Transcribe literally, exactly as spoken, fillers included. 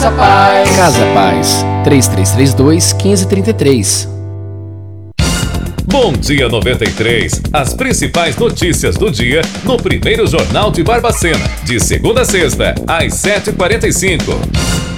Casa Paz. Casa Paz, três três três dois, um cinco três três. Bom Dia noventa e três. As principais notícias do dia no primeiro Jornal de Barbacena, de segunda a sexta, às sete e quarenta e cinco.